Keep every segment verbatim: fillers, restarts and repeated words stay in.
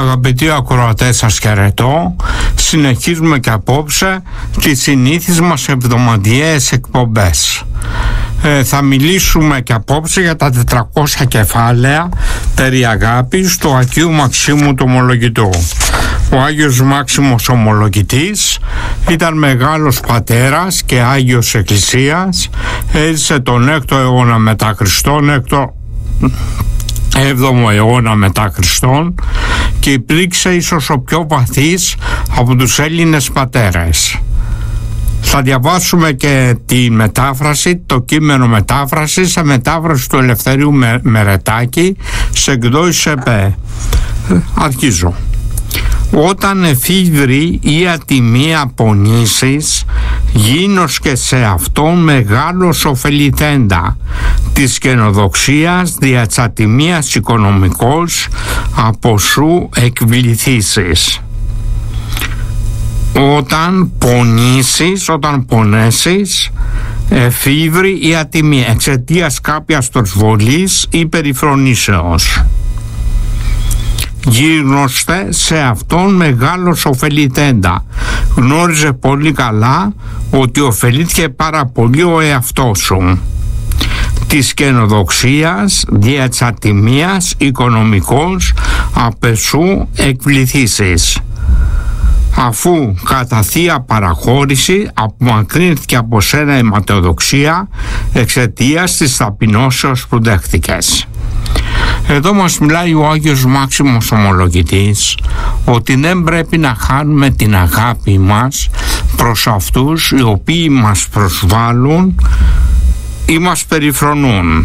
Αγαπητοί ακροατές, σας χαιρετώ. Συνεχίζουμε και απόψε τις συνήθεις μας εβδομαδιαίες εκπομπές. Ε, θα μιλήσουμε και απόψε για τα τετρακόσια κεφάλαια περί αγάπης του Αγίου Μαξίμου του Ομολογητού. Ο Άγιος Μάξιμος Ομολογητής ήταν μεγάλος πατέρας και Άγιος Εκκλησίας. Έζησε τον έκτο αιώνα μετά Χριστόν, έκτο έβδομο αιώνα μετά Χριστόν, και υπήρξε ίσως ο πιο βαθύς από τους Έλληνες πατέρες. Θα διαβάσουμε και τη μετάφραση, το κείμενο μετάφραση, σε μετάφραση του Ελευθερίου Μερετάκη, σε εκδόσεις ΕΠΕ. Αρχίζω. Όταν εφήβρει ή ατιμία πονήσεις, γίνος και σε αυτόν μεγάλος ωφεληθέντα της καινοδοξίας δια της ατιμίας οικονομικός από σου εκβληθήσεις. Όταν πονήσεις, όταν πονέσεις, εφήβρει ή ατιμία εξαιτίας κάποιας προσβολής ή περιφρονήσεως, γίγνωστε σε αυτόν μεγάλος ωφεληθέντα. Γνώριζε πολύ καλά ότι ωφελήθηκε πάρα πολύ ο εαυτός σου της καινοδοξίας δια της ατιμίας οικονομικός απεσού εκβληθήσεις, αφού κατά θεία παραχώρηση απομακρύνθηκε από σένα η ματαιοδοξία εξαιτίας της ταπεινώσεως που δέχτηκες. Εδώ μας μιλάει ο Άγιος Μάξιμος Ομολογητής ότι δεν πρέπει να χάνουμε την αγάπη μας προς αυτούς οι οποίοι μας προσβάλλουν ή μας περιφρονούν.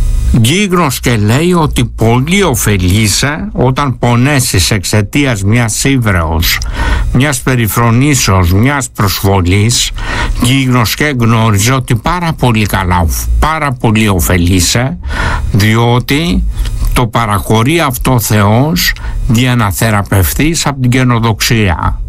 Γίγνος και λέει ότι πολύ ωφελείσαι όταν πονέσεις εξαιτίας μιας ύβρεως, μιας περιφρονήσεως, μιας προσβολής. Γίγνος και γνώριζε ότι πάρα πολύ καλά, πάρα πολύ ωφελείσαι, διότι το παραχωρεί αυτό ο Θεός για να θεραπευτείς από την καινοδοξία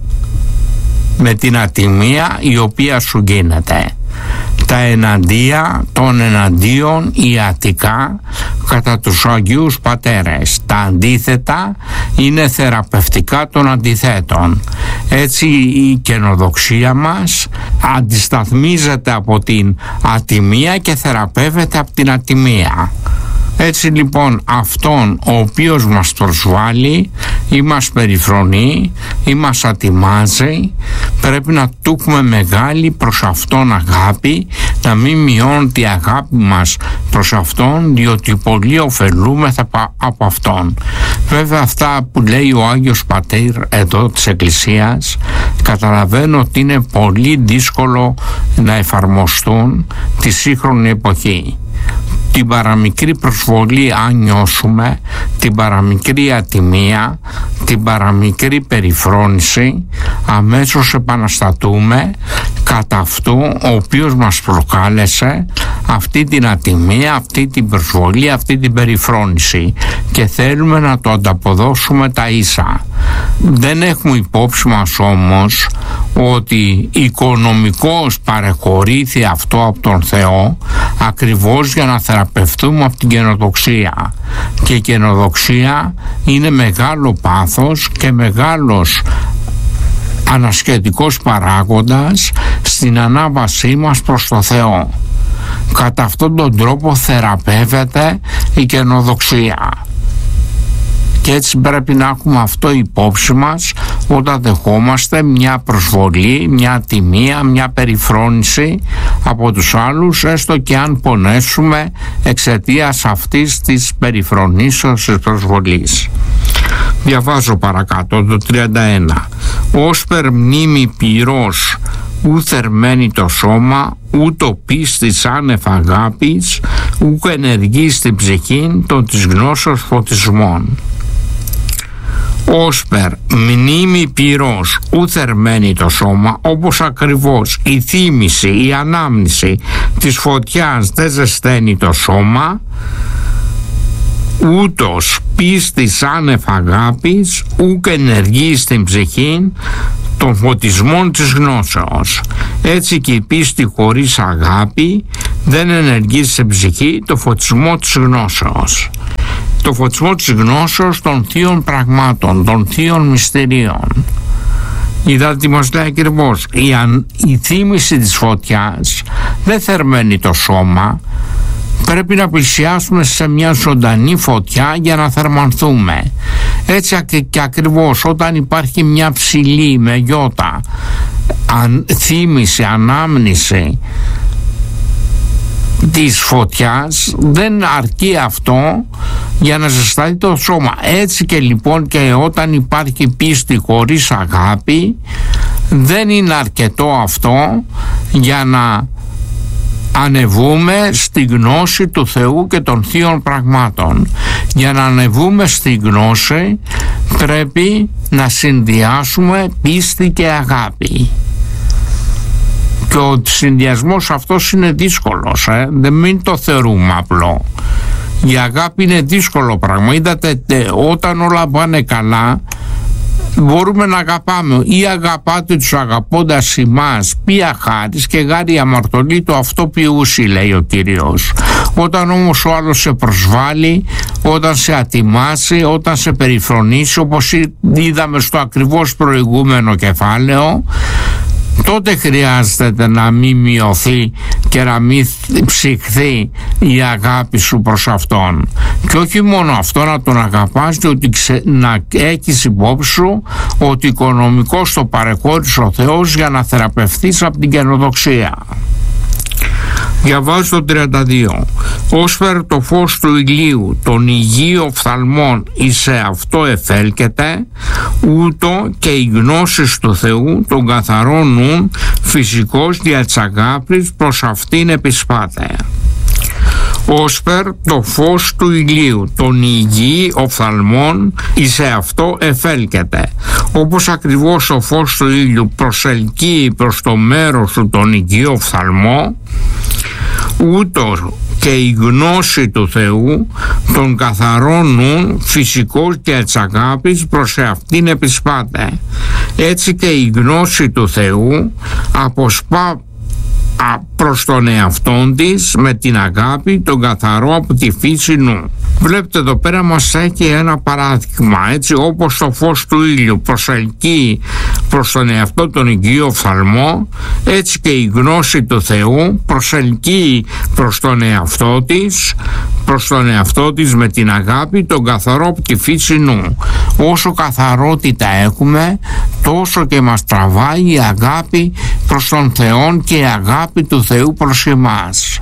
με την ατιμία η οποία σου γίνεται. Τα εναντία των εναντίον ιατικά κατά τους Αγίους Πατέρες. Τα αντίθετα είναι θεραπευτικά των αντιθέτων. Έτσι η καινοδοξία μας αντισταθμίζεται από την ατιμία και θεραπεύεται από την ατιμία. Έτσι λοιπόν αυτόν ο οποίος μας προσβάλλει ή μας περιφρονεί ή μας ατιμάζει, πρέπει να του έχουμε μεγάλη προς αυτόν αγάπη, να μην μειώνεται η αγάπη μας προς αυτόν, διότι πολύ ωφελούμεθα από αυτόν. Βέβαια αυτά που λέει ο Άγιος Πατήρ εδώ της Εκκλησίας, καταλαβαίνω ότι είναι πολύ δύσκολο να εφαρμοστούν τη σύγχρονη εποχή. Την παραμικρή προσβολή, αν νιώσουμε, την παραμικρή ατιμία, την παραμικρή περιφρόνηση, αμέσως επαναστατούμε κατά αυτού ο οποίος μας προκάλεσε αυτή την ατιμία, αυτή την προσβολή, αυτή την περιφρόνηση, και θέλουμε να το ανταποδώσουμε τα ίσα. Δεν έχουμε υπόψη μας όμως ότι οικονομικώς παρεχωρήθη αυτό από τον Θεό ακριβώς για να θεραπευτούμε από την καινοδοξία, και η καινοδοξία είναι μεγάλο πάθος και μεγάλος ανασχετικός παράγοντας στην ανάβασή μας προς το Θεό. Κατά αυτόν τον τρόπο θεραπεύεται η καινοδοξία. Και έτσι πρέπει να έχουμε αυτό υπόψη μας όταν δεχόμαστε μια προσβολή, μια ατιμία, μια περιφρόνηση από τους άλλους, έστω και αν πονέσουμε εξαιτίας αυτής της περιφρονήσεως, της προσβολής. Διαβάζω παρακάτω το τριάντα ένα. «Όσπερ μνήμη πυρός ου θερμαίνει το σώμα, ούτω πίστης άνευ αγάπης, ου ενεργεί στην ψυχήν των της γνώσεως φωτισμών». Όσπερ μνήμη πυρός ου θερμαίνει το σώμα, όπως ακριβώς η θύμηση, η ανάμνηση της φωτιάς δεν ζεσταίνει το σώμα, ούτως πίστης άνευ αγάπης ουκ ενεργεί στην ψυχή των φωτισμών της γνώσεως. Έτσι και η πίστη χωρίς αγάπη δεν ενεργεί στην ψυχή το φωτισμό της γνώσεως. το φωτισμό της γνώσεως των θείων πραγμάτων, των θείων μυστηρίων. Είδατε τι μας λέει ακριβώς, η, αν, η θύμηση της φωτιάς δεν θερμαίνει το σώμα, πρέπει να πλησιάσουμε σε μια ζωντανή φωτιά για να θερμανθούμε. Έτσι και ακριβώς όταν υπάρχει μια ψηλή με γιώτα αν, θύμηση, ανάμνηση της φωτιάς, δεν αρκεί αυτό για να ζεσταθεί το σώμα. Έτσι και λοιπόν και όταν υπάρχει πίστη χωρίς αγάπη, δεν είναι αρκετό αυτό για να ανεβούμε στη γνώση του Θεού και των θείων πραγμάτων. Για να ανεβούμε στη γνώση πρέπει να συνδυάσουμε πίστη και αγάπη. Και ο συνδυασμός αυτός είναι δύσκολος, ε? δεν μην το θεωρούμε απλό. Η αγάπη είναι δύσκολο πράγμα. Είδατε, όταν όλα πάνε καλά μπορούμε να αγαπάμε. Ή αγαπάτε τους αγαπώντας ημάς, ποια χάρις και γάρη αμαρτωλή το αυτό ποιούσι, λέει ο Κύριος. Όταν όμως ο άλλος σε προσβάλλει, όταν σε ατιμάσει, όταν σε περιφρονήσει, όπως είδαμε στο ακριβώς προηγούμενο κεφάλαιο, τότε χρειάζεται να μην μειωθεί και να μην ψυχθεί η αγάπη σου προς Αυτόν. Και όχι μόνο αυτό, να τον αγαπάς, διότι ξε... να έχεις υπόψη σου ότι οικονομικός το παρεχώρησε ο Θεός για να θεραπευθείς από την καινοδοξία. Διαβάζω το τριάντα δύο. Όσφερ το φως του ηλίου των υγιείων οφθαλμών εις αυτό εφέλκεται, ούτω και η γνώση του Θεού των καθαρών νουν φυσικός δια της αγάπης προς αυτήν επισπάται. Όσπερ το φως του ηλίου των υγιείων οφθαλμών εις αυτό εφέλκεται. Όπως ακριβώς ο φως του ήλιου προσελκύει προς το μέρος του τον υγιή οφθαλμό, ούτω και η γνώση του Θεού των καθαρών νουν φυσικός και της αγάπης προς αυτήν επισπάται. Έτσι και η γνώση του Θεού αποσπά προς τον εαυτόν της με την αγάπη τον καθαρό από τη φύση νου. Βλέπετε εδώ πέρα μας έχει ένα παράδειγμα, έτσι, όπως το φως του ήλιου προσελκύει προς τον εαυτό τον υγιή οφθαλμό, έτσι και η γνώση του Θεού προσελκύει προς τον εαυτό της προς τον εαυτό της με την αγάπη τον καθαρό από τη φύση νου. Όσο καθαρότητα έχουμε, τόσο και μας τραβάει η αγάπη προς τον Θεό και η αγάπη του Θεού προς εμάς.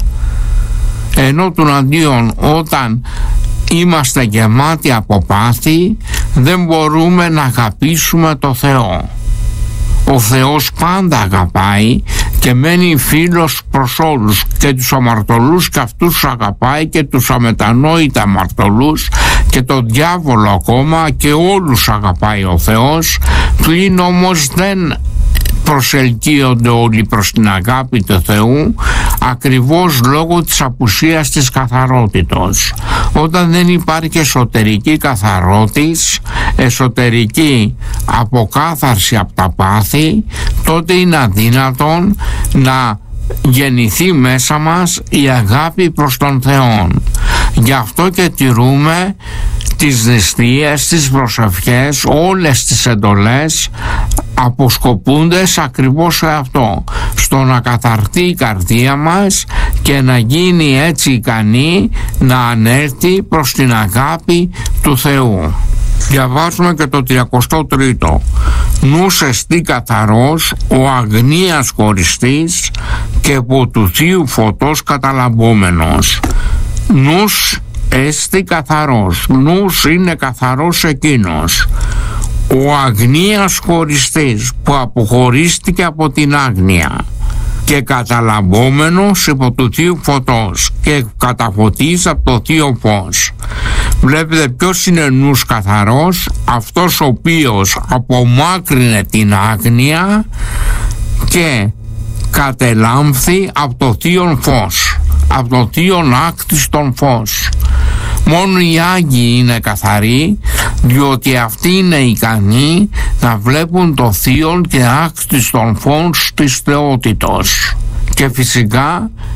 Ενώ του αντίον, όταν είμαστε γεμάτοι από πάθη, δεν μπορούμε να αγαπήσουμε το Θεό. Ο Θεός πάντα αγαπάει και μένει φίλος προς όλους, και τους αμαρτωλούς και αυτούς τους αγαπάει, και τους αμετανόητα αμαρτωλούς και τον διάβολο ακόμα, και όλους αγαπάει ο Θεός. Πλην όμως δεν προσελκύονται όλοι προς την αγάπη του Θεού, ακριβώς λόγω της απουσίας της καθαρότητος. Όταν δεν υπάρχει εσωτερική καθαρότης, εσωτερική αποκάθαρση από τα πάθη, τότε είναι αδύνατον να γεννηθεί μέσα μας η αγάπη προς τον Θεό. Γι' αυτό και τηρούμε τις νηστείες, τις προσευχές, όλες τις εντολές αποσκοπούνται ακριβώς σε αυτό, στο να καθαρθεί η καρδία μας και να γίνει έτσι ικανή να ανέλθει προς την αγάπη του Θεού. Διαβάζουμε και το τριακοστό τρίτο. Νους εστί καθαρός, ο αγνίας χωριστής και από του Θείου φωτός καταλαμπόμενος. Νους εστί καθαρός, νους είναι καθαρός εκείνος, ο αγνίας χωριστής που αποχωρίστηκε από την άγνοια και καταλαμπόμενος υπό του Θείου φωτός και καταφωτής από το Θείο φως. Βλέπετε ποιος είναι νους καθαρός? Αυτός ο οποίος απομάκρυνε την άγνοια και κατελάμφθη από το Θείο φως, από το Θείον άκτιστον φως. Μόνο οι Άγιοι είναι καθαροί, διότι αυτοί είναι ικανοί να βλέπουν το θείον και άκτιστον φως της θεότητος. Και φυσικά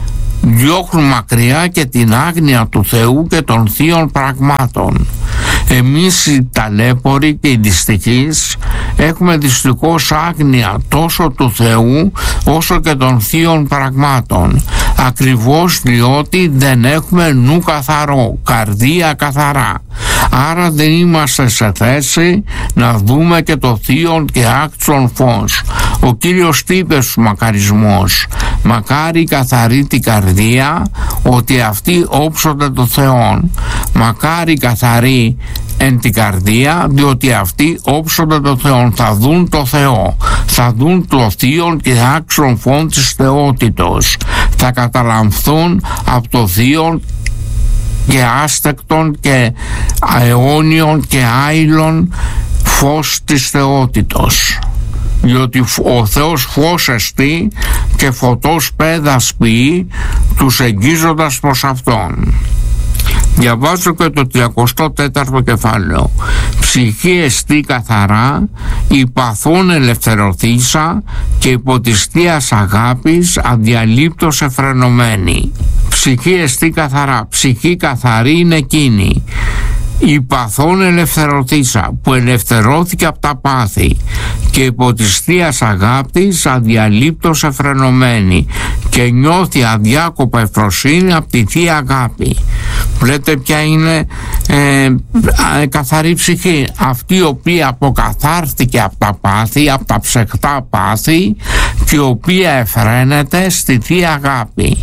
διώχνουν μακριά και την άγνοια του Θεού και των θείων πραγμάτων. Εμείς οι ταλέποροι και οι δυστυχείς έχουμε δυστυχώς άγνοια τόσο του Θεού όσο και των θείων πραγμάτων, ακριβώς διότι δεν έχουμε νου καθαρό, καρδία καθαρά. Άρα δεν είμαστε σε θέση να δούμε και το θείον και άξιον φως. Ο Κύριος τι είπε στους μακαρισμούς? Μακάρι καθαρή την καρδία, ότι αυτοί όψονται το Θεόν. Μακάρι καθαρή εν την καρδία, διότι αυτοί όψονται το Θεόν. Θα δουν το Θεό, θα δουν το θείον και άξιον φως της θεότητος. Θα καταλαμφθούν από το θείον και άστεκτον και αεώνιον και άειλον φως της θεότητος, διότι ο Θεός φως εστί και φωτός πέδας ποιεί, τους εγγίζοντας προς Αυτόν. Διαβάζω και το τριακοστό τέταρτο κεφάλαιο. Ψυχή εστί καθαρά, υπαθών ελευθερωθήσα και υπό της Θείας αγάπης αδιαλείπτως εφρενωμένη. Ψυχή εστί καθαρά, ψυχή καθαρή είναι εκείνη. Υπαθών ελευθερωθήσα, που ελευθερώθηκε από τα πάθη και υπό της Θείας αγάπης αδιαλείπτως εφρενωμένη και νιώθει αδιάκοπα ευφροσύνη από τη Θεία αγάπη. Βλέπετε ποια είναι ε, ε, καθαρή ψυχή? Αυτή η οποία αποκαθάρθηκε από τα πάθη, από τα ψεχτά πάθη, και η οποία εφραίνεται στη Θεία αγάπη.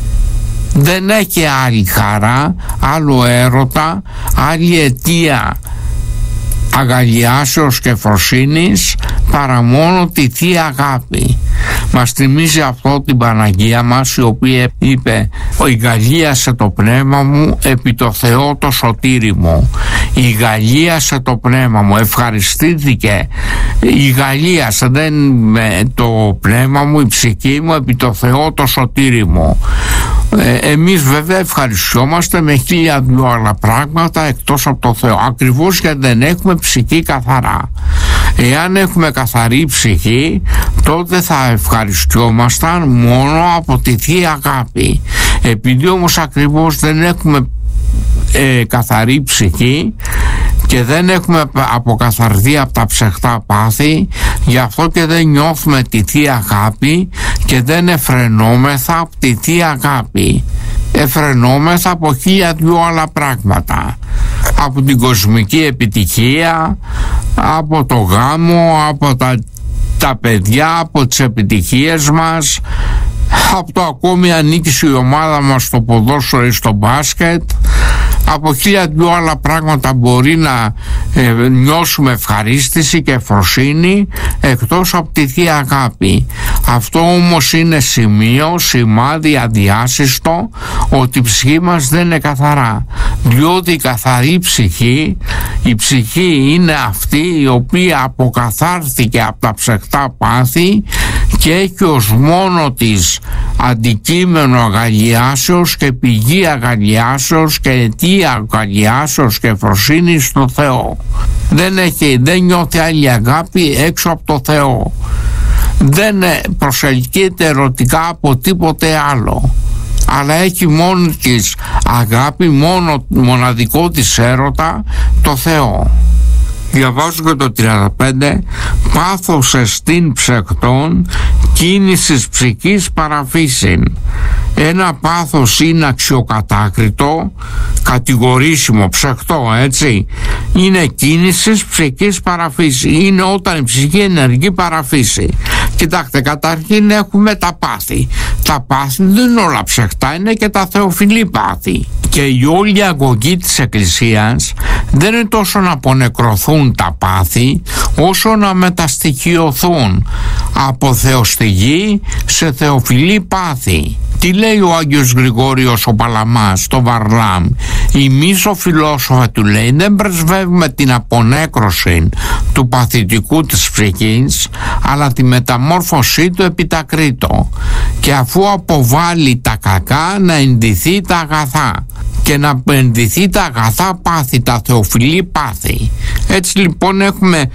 Δεν έχει άλλη χαρά, άλλο έρωτα, άλλη αιτία αγαλιάσεως και φροσύνης παρά μόνο τη Θεία αγάπη. Μας θυμίζει αυτό την Παναγία μας, η οποία είπε: «Η γαλλίασε το πνεύμα μου επί το Θεό το σωτήρι μου». Η γαλλίασε το πνεύμα μου, ευχαριστήθηκε. Η γαλλίασε δεν το πνεύμα μου, η ψυχή μου επί το Θεό το σωτήρι μου. Ε, εμείς βέβαια ευχαριστιόμαστε με χίλια δυο άλλα πράγματα εκτός από το Θεό, ακριβώς γιατί δεν έχουμε ψυχή καθαρά. Εάν έχουμε καθαρή ψυχή, τότε θα ευχαριστιόμασταν μόνο από τη Θεία αγάπη. Επειδή όμως ακριβώς δεν έχουμε ε, καθαρή ψυχή και δεν έχουμε αποκαθαρθεί από τα ψεχτά πάθη, γι' αυτό και δεν νιώθουμε τη Θεία αγάπη και δεν εφρενόμεθα από τη Θεία αγάπη. Εφρενόμεθα από χίλια δυο άλλα πράγματα, από την κοσμική επιτυχία, από το γάμο, από τα, τα παιδιά, από τις επιτυχίες μας, από το ακόμη ανήκει η ομάδα μας στο ποδόσφαιρο ή στο μπάσκετ. Από χίλια δυο άλλα πράγματα μπορεί να ε, νιώσουμε ευχαρίστηση και ευφροσύνη εκτός από τη Θεία αγάπη. Αυτό όμως είναι σημείο, σημάδι αδιάσυστο ότι η ψυχή μας δεν είναι καθαρά, διότι η καθαρή ψυχή, η ψυχή είναι αυτή η οποία αποκαθάρθηκε από τα ψεχτά πάθη και έχει ως μόνο της αντικείμενο αγαλιάσεως και πηγή αγαλιάσεως και αιτία αγαλιάσεως και ευφροσύνη στο Θεό. Δεν έχει, δεν νιώθει άλλη αγάπη έξω από το Θεό. Δεν προσελκύεται ερωτικά από τίποτε άλλο, αλλά έχει μόνο της αγάπη, μόνο μοναδικό της έρωτα, το Θεό. Διαβάζω και το τριάντα πέντε. Πάθος εστίν ψεκτών, κίνησης ψυχής παραφύσιν. Ένα πάθος είναι αξιοκατάκριτο, κατηγορήσιμο, ψεκτό, έτσι. Είναι κίνησης ψυχής παραφύση. Είναι όταν η ψυχή ενεργεί παραφύση. Κοιτάξτε, καταρχήν έχουμε τα πάθη. Τα πάθη δεν είναι όλα ψεκτά, είναι και τα θεοφιλή πάθη. Και η όλη αγωγή της Εκκλησίας δεν είναι τόσο να απονεκρωθούν τα πάθη, όσο να μεταστοιχειωθούν από θεοστηγή σε θεοφιλή πάθη. Τι λέει ο Άγιος Γρηγόριος ο Παλαμάς στο Βαρλάμ? «Εμείς ο φιλόσοφε», του λέει, «δεν πρεσβεύουμε την απονέκρωση του παθητικού της ψυχής, αλλά τη μεταμόρφωσή του επί τα κρήτο, και αφού αποβάλει τα κακά να ενδυθεί τα αγαθά και να ενδυθεί τα αγαθά πάθη, τα θεοφιλή πάθη». Έτσι λοιπόν έχουμε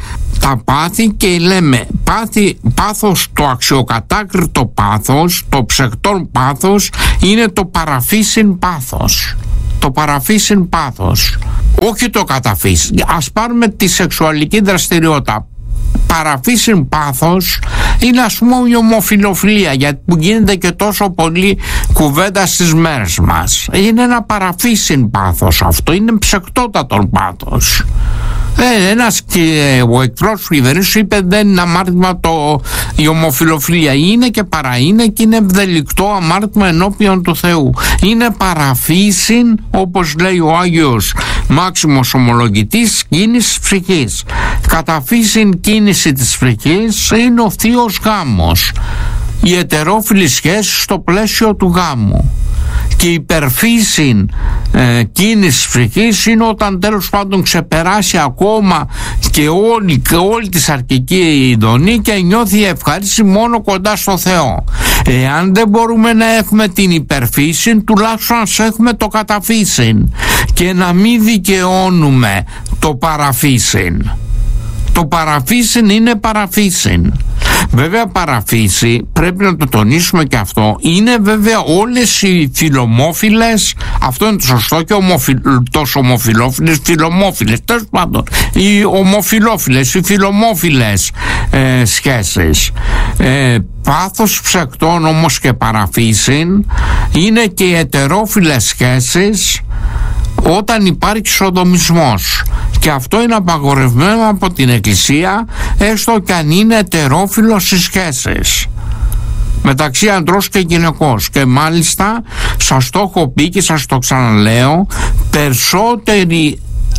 τα πάθη και λέμε πάθη, πάθος, το αξιοκατάκριτο πάθος, το ψεκτόν πάθος είναι το παραφύσιν πάθος. Το παραφύσιν πάθος, όχι το καταφύσιν. Ας πάρουμε τη σεξουαλική δραστηριότητα. Παραφύσιν πάθος είναι, ας πούμε, η ομοφιλοφιλία, γιατί που γίνεται και τόσο πολύ κουβέντα στις μέρες μας. Είναι ένα παραφύσιν πάθος αυτό, είναι ψεκτότατο πάθος. Ε, ένας και ο εχθρός του κυβερνήσεως είπε δεν είναι αμάρτημα το, η ομοφιλοφιλία. Είναι και παρά είναι και είναι ευδελικτό αμάρτημα ενώπιον του Θεού. Είναι παραφύσιν, όπως λέει ο Άγιος Μάξιμος Ομολογητής, κίνηση ψυχής. Καταφύσιν κίνηση της ψυχής είναι ο θείος γάμος, η ετερόφιλη σχέση στο πλαίσιο του γάμου. Και η υπερφύσιν ε, κίνηση ψυχής είναι όταν τέλος πάντων ξεπεράσει ακόμα και όλη, και όλη τη σαρκική ειδονή και νιώθει ευχαρίστηση μόνο κοντά στο Θεό. Εάν δεν μπορούμε να έχουμε την υπερφύσιν, τουλάχιστον ας έχουμε το καταφύσιν και να μην δικαιώνουμε το παραφύσιν. Το παραφύσιν είναι παραφύσιν. Βέβαια παραφύση, πρέπει να το τονίσουμε και αυτό, είναι βέβαια όλες οι φιλομόφιλες, αυτό είναι το σωστό, και ομοφι, τόσο ομοφιλόφιλες, φιλομόφιλες, τέλος πάντων, οι ομοφιλόφιλες, οι φιλομόφιλες ε, σχέσεις. Ε, πάθος ψεκτών όμως και παραφύσιν είναι και οι ετερόφιλες σχέσεις όταν υπάρχει σοδομισμός, και αυτό είναι απαγορευμένο από την Εκκλησία, έστω και αν είναι ετερόφιλος στις σχέσεις μεταξύ αντρός και γυναικός. Και μάλιστα σας το έχω πει και σας το ξαναλέω, περισσότεροι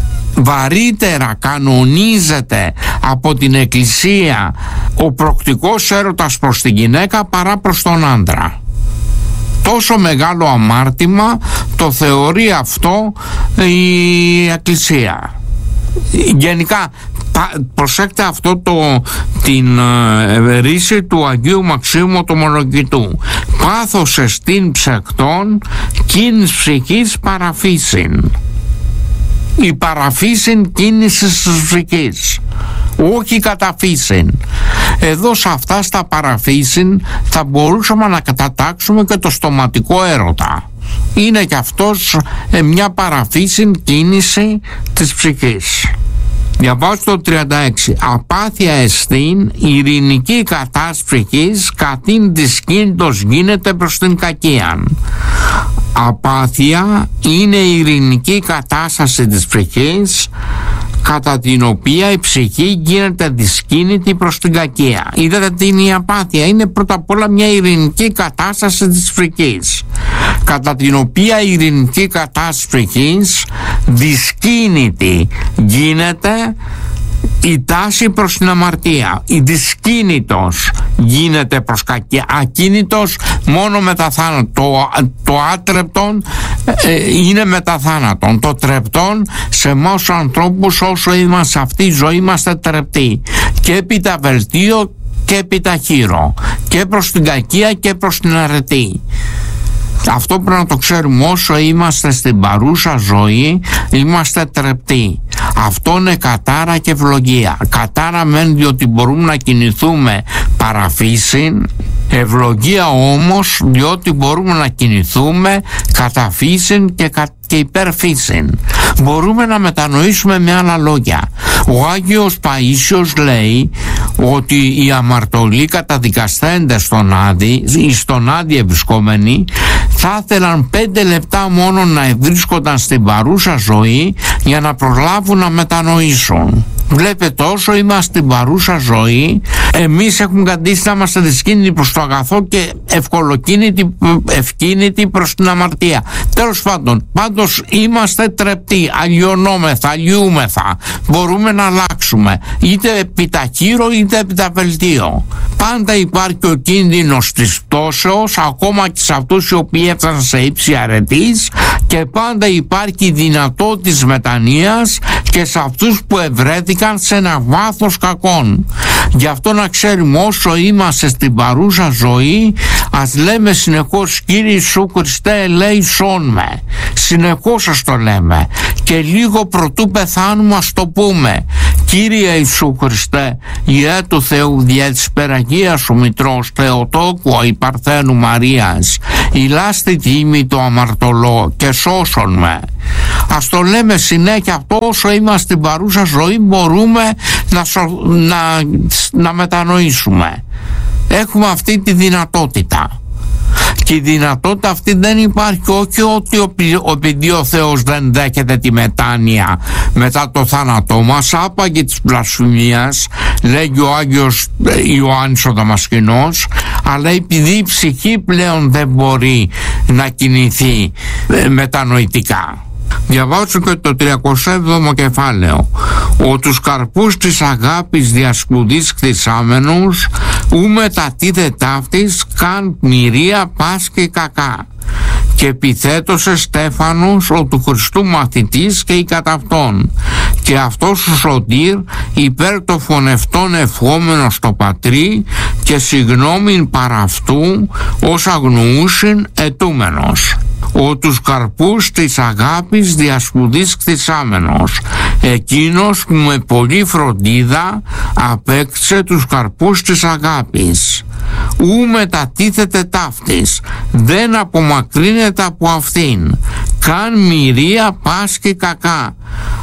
βαρύτερα κανονίζεται από την Εκκλησία ο προκτικός έρωτας προς την γυναίκα παρά προς τον άντρα. Τόσο μεγάλο αμάρτημα το θεωρεί αυτό η Εκκλησία. Γενικά προσέξτε αυτό το, την ε, ρίση του Αγίου Μαξίμου του Ομολογητού. Πάθος εστίν ψεκτών κίνης ψυχής παραφύσιν. Η παραφύσιν κίνηση της ψυχής, όχι καταφύσιν. Εδώ σε αυτά στα παραφύσιν θα μπορούσαμε να κατατάξουμε και το στοματικό έρωτα. Είναι και αυτός ε, μια παραφύσιν κίνηση της ψυχής. Διαβάζω το τριάντα έξι. Απάθεια εστίν ειρηνική κατάσταση ψυχής, καθήν της κίνητος γίνεται προς την κακίαν. Απάθεια είναι η ειρηνική κατάσταση της ψυχής, κατά την οποία η ψυχή γίνεται δυσκίνητη προς την κακία. Είδατε τι είναι η απάθεια? Είναι πρώτα απ' όλα μια ειρηνική κατάσταση της ψυχής, κατά την οποία η ειρηνική κατάσταση της ψυχής δυσκίνητη γίνεται η τάση προς την αμαρτία. Η δυσκίνητος γίνεται προς κακία. Ακίνητος μόνο μετά θάνατον. Το, το άτρεπτον ε, είναι μετά θάνατον. Το τρεπτον σε εμάς τους ανθρώπους, όσο είμαστε σε αυτή τη ζωή, είμαστε τρεπτοί. Και έπειτα βελτίο και έπειτα χείρο. Και προς την κακία και προς την αρετή. Αυτό πρέπει να το ξέρουμε, όσο είμαστε στην παρούσα ζωή είμαστε τρεπτοί. Αυτό είναι κατάρα και ευλογία. Κατάρα μένει διότι μπορούμε να κινηθούμε παραφύσιν, ευλογία όμως διότι μπορούμε να κινηθούμε καταφύσιν και κα... και υπερφύσιν. Μπορούμε να μετανοήσουμε με άλλα λόγια. Ο Άγιος Παΐσιος λέει ότι οι αμαρτωλοί καταδικασθέντες στον Άδη ή στον Άδη ευρισκόμενοι θα ήθελαν πέντε λεπτά μόνο να βρίσκονταν στην παρούσα ζωή για να προλάβουν να μετανοήσουν. Βλέπετε, όσο είμαστε στην παρούσα ζωή, εμείς έχουμε κατήσει να είμαστε δυσκίνητοι προς το αγαθό και ευκολοκίνητοι, ευκίνητοι προς την αμαρτία. Τέλος πάντων, πάντως είμαστε τρεπτοί, αλλοιωνόμεθα, αλλοιούμεθα. Μπορούμε να αλλάξουμε, είτε επί τα χείρο είτε επί τα βελτίο. Πάντα υπάρχει ο κίνδυνος της πτώσεως, ακόμα και σε αυτούς οι οποίοι έφτασαν σε ύψη αρετής, και πάντα υπάρχει η δυνατότητα της μετανοίας και σε αυτούς που ευρέθηκαν σε ένα βάθος κακών. Γι' αυτό να ξέρουμε, όσο είμαστε στην παρούσα ζωή, ας λέμε συνεχώς Κύριε Ιησού Χριστέ ελέησόν με. Συνεχώς σας το λέμε, και λίγο προτού πεθάνουμε ας το πούμε, Κύριε Ιησού Χριστέ, Υιέ του Θεού, δια της Περαγίας σου Μητρός Θεοτόκου η Παρθένου Μαρίας, ηλάς τη τίμη το αμαρτωλό και σώσον με. Ας το λέμε συνέχεια αυτό, όσο είμαστε στην παρούσα ζωή μπορούμε να, σω... να... να μετανοήσουμε. Έχουμε αυτή τη δυνατότητα. Και η δυνατότητα αυτή δεν υπάρχει όχι ότι επειδή ο Θεός δεν δέχεται τη μετάνοια μετά το θάνατό μας, άπαγε της βλασφημίας, λέγει ο Άγιος Ιωάννης ο Δαμασκηνός, αλλά επειδή η ψυχή πλέον δεν μπορεί να κινηθεί μετανοητικά. Διαβάζω και το τριακοστό έβδομο κεφάλαιο. Ο τους καρπούς της αγάπης διασπουδής κτισάμενους, ου μετατίδε ταύτης καν μυρία πας και κακά. Και επιθέτωσε Στέφανος ο του Χριστού μαθητής και η κατά αυτόν. Και αυτός ο σωτήρ υπέρ το φωνευτόν ευχόμενος το πατρί και συγγνώμην παρά αυτού ως αγνοούσιν ετούμενος. Ο τους καρπούς της αγάπης διασπουδής κτισάμενος, εκείνος που με πολλή φροντίδα απέκτησε τους καρπούς της αγάπης. Ου μετατίθεται ταύτης, δεν απομακρύνεται από αυτήν, καν μυρία πάσχει κακά,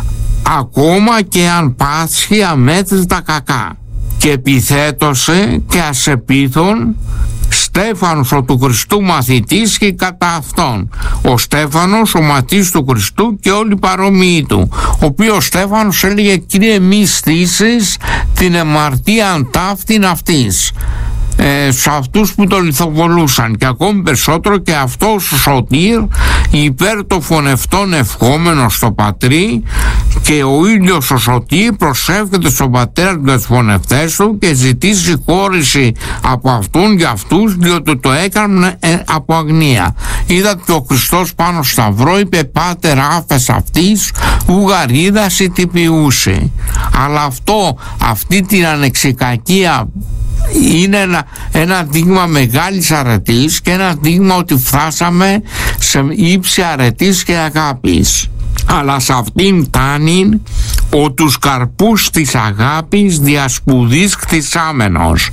ακόμα και αν πάσχει αμέτρητα κακά. Και επιθέτωσε και ασεπίθων Στέφανος ο του Χριστού μαθητής και κατά αυτόν. Ο Στέφανος ο μαθητής του Χριστού και όλοι παρόμοιοι του, ο οποίος Στέφανος έλεγε, Κύριε μη στήσεις την εμαρτίαν ταύτην αυτής, ε, σε αυτούς που το λιθοβολούσαν, και ακόμη περισσότερο και αυτός ο σωτήρ υπέρ το φωνευτόν ευχόμενος στο πατρί, και ο ίδιος ο σωτήρ προσεύχεται στον πατέρα του τους φωνευτές του και ζητεί συγχώρηση από αυτούν για αυτούς, διότι το έκαναν ε, από αγνία. Είδατε και ο Χριστός πάνω στο σταυρό είπε, Πάτερ άφες αυτής ουγαρίδας ή τυπιούσε. Αλλά αυτό, αυτή την ανεξικακία είναι ένα, ένα δείγμα μεγάλης αρετής και ένα δείγμα ότι φτάσαμε σε ύψη αρετής και αγάπης. Αλλά σε αυτήν φτάνει ο τους καρπούς της αγάπης διασπουδής κτισάμενος,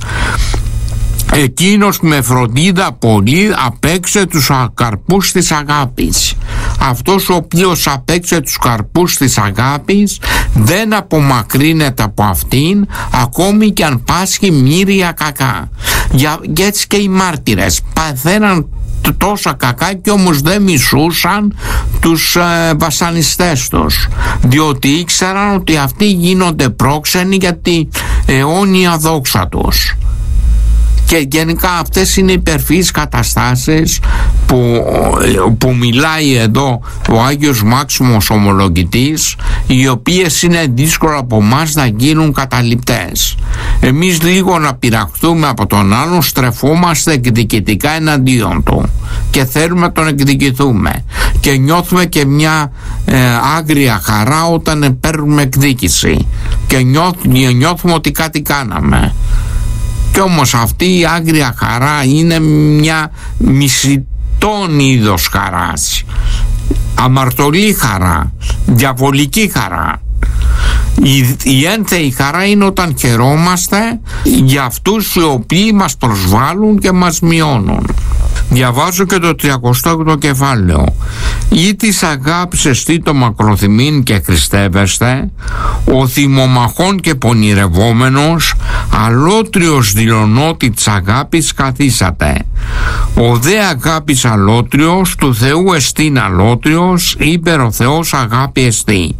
εκείνος που με φροντίδα πολύ απέξε τους καρπούς της αγάπης. Αυτός ο οποίος απέξε τους καρπούς της αγάπης δεν απομακρύνεται από αυτήν, ακόμη και αν πάσχει μύρια κακά. Για, και έτσι και οι μάρτυρες παθαίναν τόσα κακά και όμως δεν μισούσαν τους ε, βασανιστές τους, διότι ήξεραν ότι αυτοί γίνονται πρόξενοι για την αιώνια δόξα τους. Και γενικά αυτές είναι υπερφυείς καταστάσεις που, που μιλάει εδώ ο Άγιος Μάξιμος Ομολογητής, οι οποίες είναι δύσκολο από εμάς να γίνουν καταληπτές. Εμείς λίγο να πειραχτούμε από τον άλλον, στρεφόμαστε εκδικητικά εναντίον του και θέλουμε να τον εκδικηθούμε και νιώθουμε και μια ε, άγρια χαρά όταν παίρνουμε εκδίκηση και νιώθουμε, νιώθουμε ότι κάτι κάναμε. Κι όμως αυτή η άγρια χαρά είναι μια μισητόν είδος χαράς, αμαρτωλή χαρά, διαβολική χαρά. Η, η ένθεη χαρά είναι όταν χαιρόμαστε για αυτούς οι οποίοι μας προσβάλλουν και μας μειώνουν. Διαβάζω και το τριακοστό έκτο κεφάλαιο. Ή της αγάπης εστί το μακροθυμήν και χριστεύεστε, ο θυμομαχών και πονηρευόμενος, αλότριος δηλωνότη της αγάπης καθίσατε. Ο δε αγάπης αλότριος, του Θεού εστίν αλότριος, είπερ ο Θεός αγάπη εστί.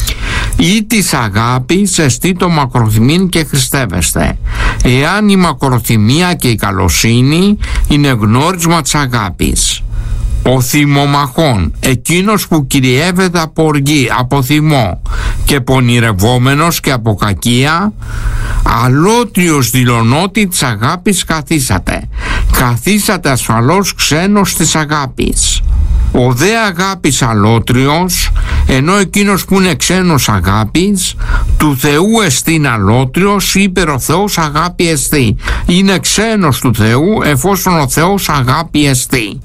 Ή της αγάπης εστί το μακροθυμήν και χριστεύεστε. Εάν η μακροθυμία και η καλοσύνη είναι γνώρισμα της αγάπης. Ο θυμομαχών, εκείνος που κυριεύεται από οργή, από θυμό, και πονηρευόμενος και από κακία, αλότριος δηλωνότη της αγάπης καθίσατε. Καθίσατε ασφαλώς ξένος της αγάπης. Ο δε αγάπης αλότριος, ενώ εκείνος που είναι ξένος αγάπης, του Θεού εστίν αλότριος, είπε ο Θεός αγάπη εστί. Είναι ξένος του Θεού εφόσον ο Θεός αγάπη εστί.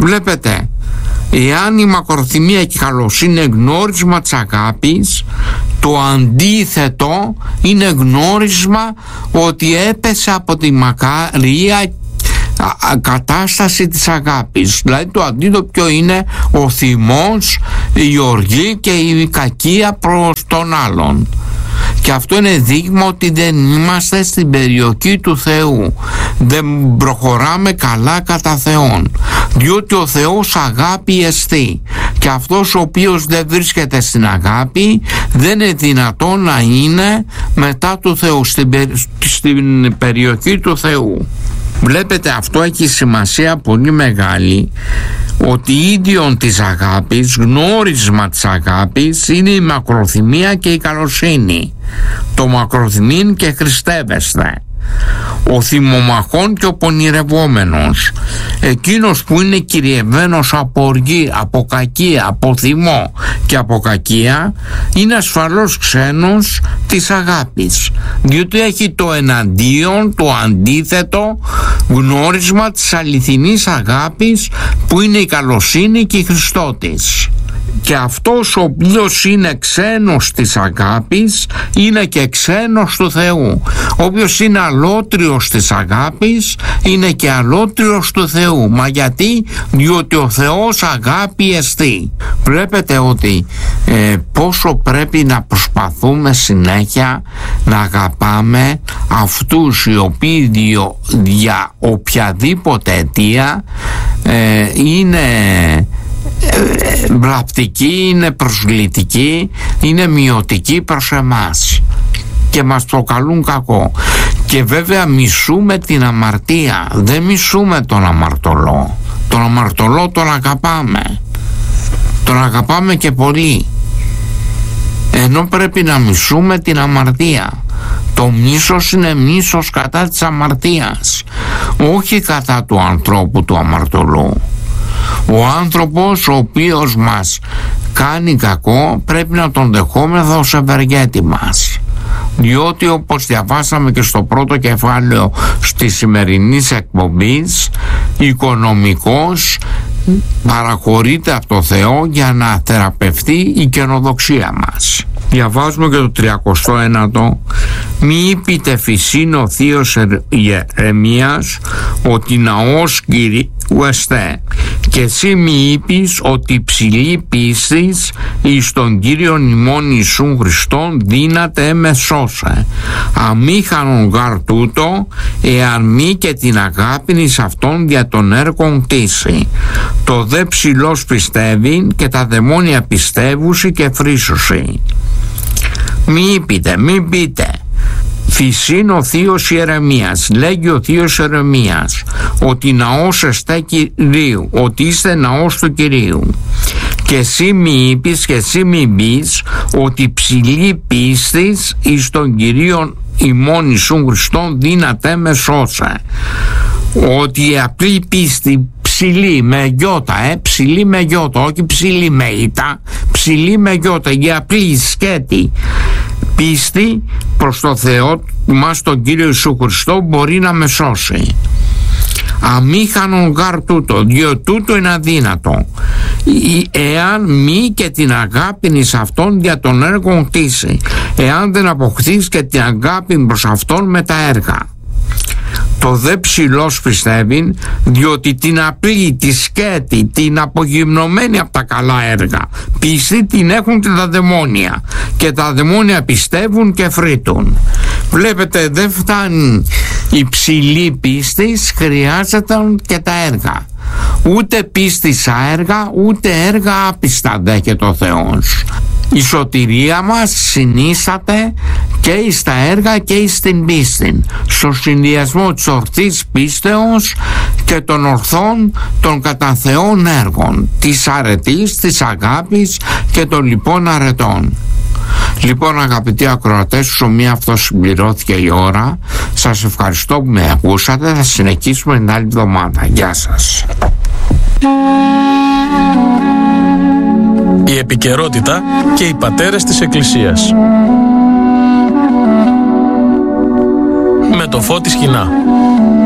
Βλέπετε, εάν η μακροθυμία και η καλοσύνη είναι γνώρισμα της αγάπης Το αντίθετο είναι γνώρισμα ότι έπεσε από τη μακαρία κατάσταση της αγάπης. Δηλαδή το αντίθετο ποιο είναι? Ο θυμός, η οργή και η κακία προς τον άλλον. Και αυτό είναι δείγμα ότι δεν είμαστε στην περιοχή του Θεού, δεν προχωράμε καλά κατά Θεόν, διότι ο Θεός αγάπη εστί, και αυτός ο οποίος δεν βρίσκεται στην αγάπη δεν είναι δυνατόν να είναι μετά του Θεού, στην, περι... στην περιοχή του Θεού. Βλέπετε, αυτό έχει σημασία πολύ μεγάλη, ότι ίδιον της αγάπης, γνώρισμα της αγάπης είναι η μακροθυμία και η καλοσύνη. Το μακροθυμήν και χριστεύεστε. Ο θυμομαχών και ο πονηρευόμενος, εκείνος που είναι κυριευμένος από οργή, από κακία, από θυμό και από κακία, είναι ασφαλώς ξένος της αγάπης, διότι έχει το εναντίον, το αντίθετο γνώρισμα της αληθινής αγάπης, που είναι η καλοσύνη και η Χριστότης. Και αυτός ο οποίος είναι ξένος της αγάπης είναι και ξένος του Θεού. Όποιος είναι αλότριος της αγάπης είναι και αλότριος του Θεού. Μα γιατί? Διότι ο Θεός αγάπη εστί. Βλέπετε ότι ε, πόσο πρέπει να προσπαθούμε συνέχεια να αγαπάμε αυτούς οι οποίοι διο, για οποιαδήποτε αιτία ε, είναι βλαπτική, είναι προσβλητική, είναι μειωτική προς εμάς και μας προκαλούν κακό. Και βέβαια μισούμε την αμαρτία, δεν μισούμε τον αμαρτωλό. Τον αμαρτωλό τον αγαπάμε, τον αγαπάμε και πολύ, ενώ πρέπει να μισούμε την αμαρτία. Το μίσος είναι μίσος κατά της αμαρτίας, όχι κατά του ανθρώπου του αμαρτωλού. Ο άνθρωπος ο οποίος μας κάνει κακό πρέπει να τον δεχόμεθα ως ευεργέτη μας, διότι όπως διαβάσαμε και στο πρώτο κεφάλαιο στη σημερινή εκπομπής, οικονομικός παραχωρείται από το Θεό για να θεραπευτεί η καινοδοξία μας. Διαβάζουμε και το τριακοστό ένατο. Μη είπετε φυσίν ο θείος Ιερεμίας ότι ναός Κυρίου εστέ, και εσύ μη είπεις ότι ψηλή πίστης εις τον Κύριον ημών Ιησούν Χριστόν δύναται με σώσε. Αμήχανον γαρ τούτο, εάν μη και την αγάπην εις αυτόν δια των έργων κτίσει. Το δε ψηλός πιστεύει και τα δαιμόνια πιστεύουσι και φρίσουσι. Μη είπετε, μην πείτε. Φυσίν ο θείος Ιερεμίας, λέγει ο θείος Ιερεμίας, ότι ναός εστέ Κυρίου, ότι είστε ναός του Κυρίου. Και εσύ μη είπεις και εσύ μη πεις ότι ψηλή πίστης εις τον Κυρίον ημών Ιησούν Χριστόν δύναται με σώσε. Ότι η απλή πίστη, ψηλή με γιώτα, ε, ψηλή με γιώτα, όχι ψηλή με ήττα, ψηλή με γιώτα, η απλή σκέτη πίστη προς το Θεό μας τον Κύριο Ιησού Χριστό μπορεί να με σώσει. Αμήχανον γαρ τούτο, διότι τούτο είναι αδύνατο, εάν μη και την αγάπη εις αυτόν δια των έργων κτίσει, εάν δεν αποκτήσεις και την αγάπη προς αυτόν με τα έργα. Το δε ψηλός πιστεύει, διότι την απλή, τη σκέτη, την απογυμνωμένη από τα καλά έργα πίστη την έχουν και τα δαιμόνια, και τα δαιμόνια πιστεύουν και φρύτουν. Βλέπετε, δεν φτάνει η ψηλή πίστη, χρειάζεται και τα έργα. Ούτε πίστη στα έργα, ούτε έργα άπιστα δέχεται ο Θεός. Η σωτηρία μας συνίσταται και εις τα έργα και εις την πίστη, στο συνδυασμό της ορθής πίστεως και των ορθών των κατά Θεόν έργων, της αρετής, της αγάπης και των λοιπόν αρετών. Λοιπόν, αγαπητοί ακροατές, στο μία αυτό συμπληρώθηκε η ώρα. Σας ευχαριστώ που με ακούσατε. Θα συνεχίσουμε την άλλη εβδομάδα. Γεια σας. Η επικαιρότητα και οι πατέρες της Εκκλησίας. Με το Φώτη Σκηνά.